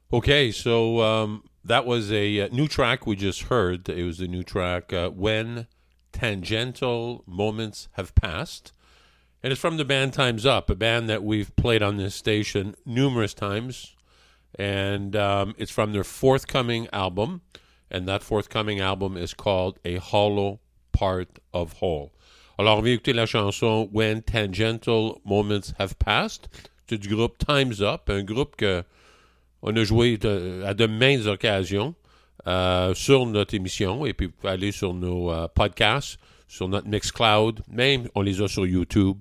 Okay, so that was a new track we just heard. It was the new track When Tangential Moments Have Passed. And it's from the band Time's Up, a band that we've played on this station numerous times. And it's from their forthcoming album. And that forthcoming album is called A Hollow Part of Whole. Alors, on vient écouter la chanson When Tangential Moments Have Passed. C'est du groupe Time's Up, un groupe que on a joué à de maintes occasions sur notre émission. Et puis, vous pouvez aller sur nos podcasts, sur notre Mixcloud. Même, on les a sur YouTube.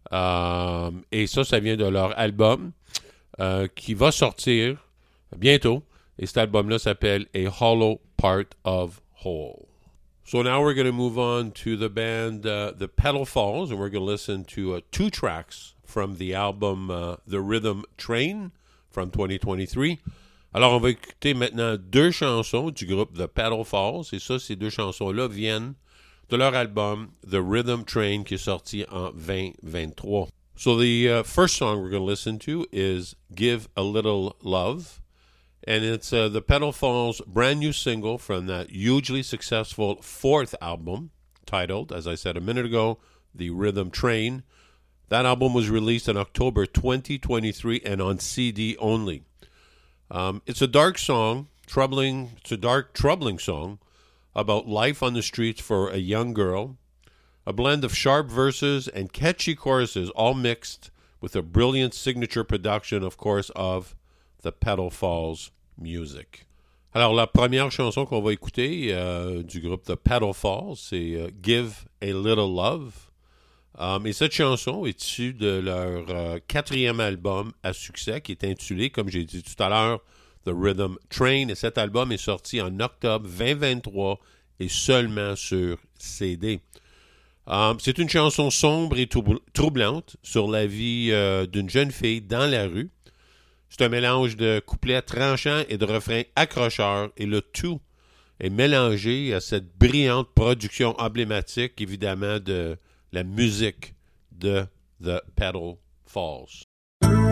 Et ça vient de leur album qui va sortir bientôt. Et cet album-là s'appelle A Hollow Part of Whole. So now we're going to move on to the band The Pedal Falls, and we're going to listen to two tracks from the album The Rhythm Train from 2023. Alors, on va écouter maintenant deux chansons du groupe The Pedal Falls, et ça, ces deux chansons-là viennent de leur album The Rhythm Train qui est sorti en 2023. So the first song we're going to listen to is Give a Little Love, and it's the Pedal Falls' brand new single from that hugely successful fourth album titled, as I said a minute ago, The Rhythm Train. That album was released in October 2023 and on CD only. It's a dark song, it's a dark, troubling song about life on the streets for a young girl. A blend of sharp verses and catchy choruses, all mixed with a brilliant signature production, of course, of the Pedal Falls music. Alors, la première chanson qu'on va écouter du groupe The Pedal Falls, c'est Give a Little Love. Et cette chanson est issue de leur quatrième album à succès qui est intitulé, comme j'ai dit tout à l'heure, The Rhythm Train. Et cet album est sorti en octobre 2023 et seulement sur CD. C'est une chanson sombre et troublante sur la vie d'une jeune fille dans la rue. C'est un mélange de couplets tranchants et de refrains accrocheurs, et le tout est mélangé à cette brillante production emblématique, évidemment, de la musique de The Pedal Falls.